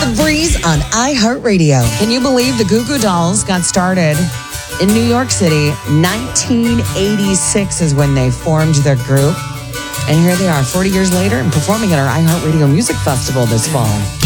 The Breeze on iHeartRadio. Can you believe the Goo Goo Dolls got started in New York City? 1986 is when they formed their group. And here they are 40 years later and performing at our iHeartRadio Music Festival this fall.